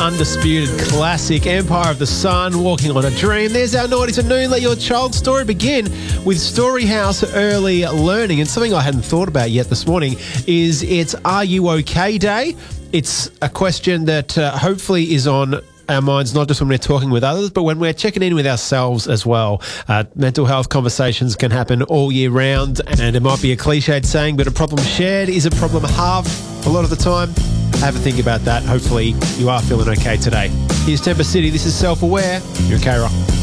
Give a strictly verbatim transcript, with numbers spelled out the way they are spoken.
undisputed classic, Empire of the Sun, Walking on a Dream. There's our Naughties at Noon. Let your child's story begin with Storyhouse Early Learning. And something I hadn't thought about yet this morning is it's Are You OK Day? It's a question that uh, hopefully is on our minds, not just when we're talking with others, but when we're checking in with ourselves as well. Uh, mental health conversations can happen all year round, and it might be a cliched saying, but a problem shared is a problem halved a lot of the time. Have a think about that. Hopefully you are feeling okay today. Here's Temper City. This is Self-Aware. You're K-Rock.